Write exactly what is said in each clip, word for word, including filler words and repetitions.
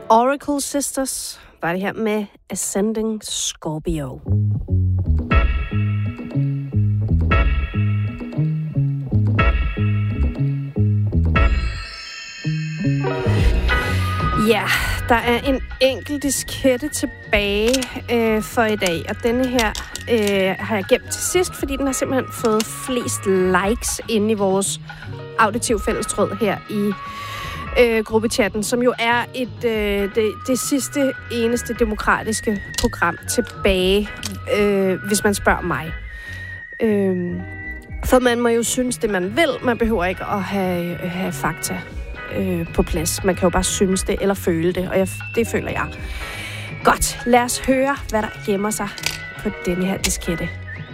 Oracle Sisters var det her med Ascending Scorpio. Ja, der er en enkelt diskette tilbage øh, for i dag, og denne her øh, har jeg gemt til sidst, fordi den har simpelthen fået flest likes inde i vores auditiv fællestråd her i øh, gruppechatten, som jo er et øh, det, det sidste, eneste demokratiske program tilbage, øh, hvis man spørger mig. Øh, for man må jo synes det, man vil. Man behøver ikke at have, have fakta øh, på plads. Man kan jo bare synes det eller føle det, og jeg, det føler jeg. Godt, lad os høre, hvad der gemmer sig på denne her diskette.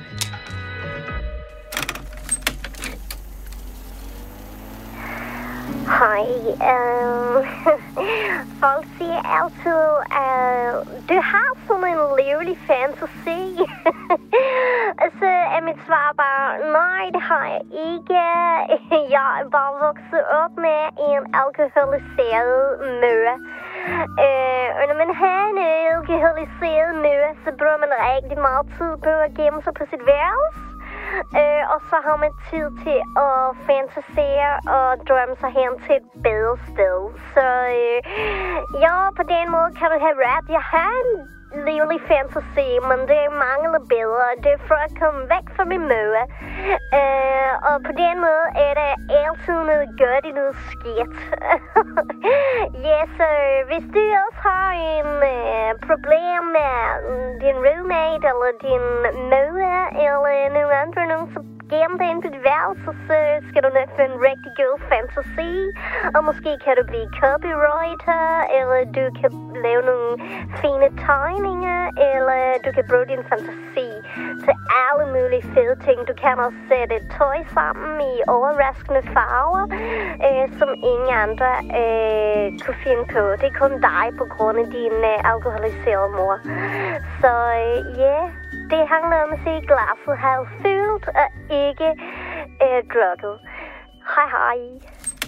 Hej. Uh, folk siger altid, at uh, du har sådan en livlig fantasi. Så er mit svar bare, nej, det har jeg ikke. Jeg er bare vokset op med en alkoholiseret møre. Uh, og når man har en alkoholiseret møre, så bruger man rigtig meget tid på at gemme sig på sit værelse. Øh, og så har man tid til at fantasere og drømme sig hen til et bedre sted. Så øh, ja, på den måde kan du have ret. Jeg har en livlig fantasi, men det mangler bedre. Det er for at komme væk fra min møde. Øh, og på den måde er der altid noget godt i noget skidt. Ja, så hvis du også har en øh, problem med din roommate, eller din møde, eller nogle andre nogen, så gem det ind på dit værelse, så skal du nok få en rigtig god fantasi. Og måske kan du blive copywriter, eller du kan lave nogle fine tegninger, eller du kan bruge din fantasi til alle mulige fede ting. Du kan også sætte tøj sammen i overraskende farver, øh, som ingen andre øh, kunne finde på. Det er kun dig på grund af din øh, alkoholiserede mor. Så øh, ja, yeah, det handler om at se glasset halvfyldt og ikke øh, drukket. Hej hej.